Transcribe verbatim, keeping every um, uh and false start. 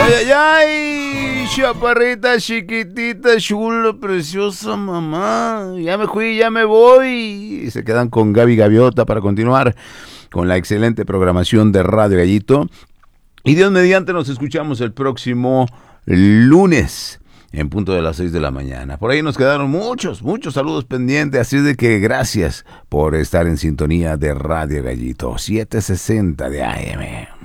Ay, ay, ay, chaparrita, chiquitita, chula, preciosa mamá. Ya me fui, ya me voy. Y se quedan con Gaby Gaviota para continuar con la excelente programación de Radio Gallito. Y Dios mediante nos escuchamos el próximo lunes en punto de las seis de la mañana. Por ahí nos quedaron muchos, muchos saludos pendientes, así de que gracias por estar en sintonía de Radio Gallito, setecientos sesenta de A M.